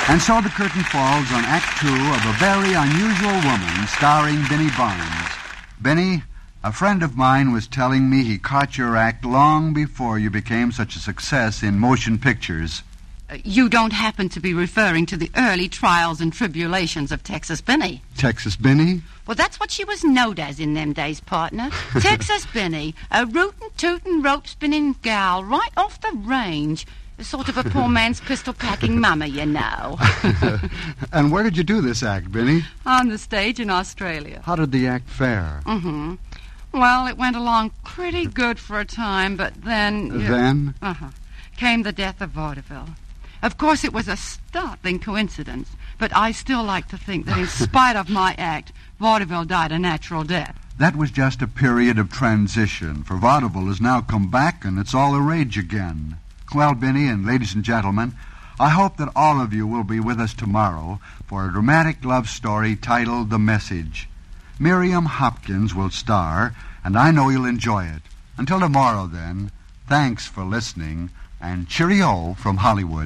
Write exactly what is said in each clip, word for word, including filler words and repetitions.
And so the curtain falls on Act Two of A Very Unusual Woman, starring Benny Barnes. Benny, a friend of mine was telling me he caught your act long before you became such a success in motion pictures. Uh, you don't happen to be referring to the early trials and tribulations of Texas Benny? Texas Benny? Well, that's what she was knowed as in them days, partner. Texas Benny, a rootin', tootin', rope-spinning gal right off the range. Sort of a poor man's pistol-packing mama, you know. And where did you do this act, Benny? On the stage in Australia. How did the act fare? Mm-hmm. Well, it went along pretty good for a time, but then... You, then? Uh-huh. Came the death of vaudeville. Of course, it was a startling coincidence, but I still like to think that in spite of my act, vaudeville died a natural death. That was just a period of transition, for vaudeville has now come back and it's all the rage again. Well, Benny and ladies and gentlemen, I hope that all of you will be with us tomorrow for a dramatic love story titled The Message. Miriam Hopkins will star, and I know you'll enjoy it. Until tomorrow, then, thanks for listening, and cheerio from Hollywood.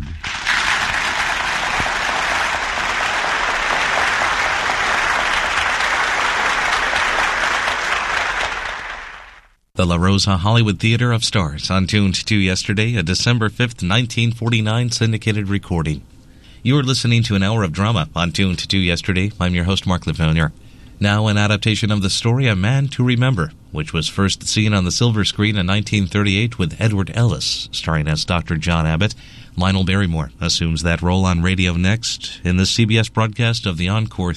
The La Rosa Hollywood Theater of Stars, on Tuned to yesterday, a December fifth, nineteen forty-nine syndicated recording. You are listening to an hour of drama on Tuned to yesterday. I'm your host, Mark Lefonier. Now an adaptation of the story A Man to Remember, which was first seen on the silver screen in nineteen thirty-eight with Edward Ellis, starring as Doctor John Abbott. Lionel Barrymore assumes that role on radio next in the C B S broadcast of the Encore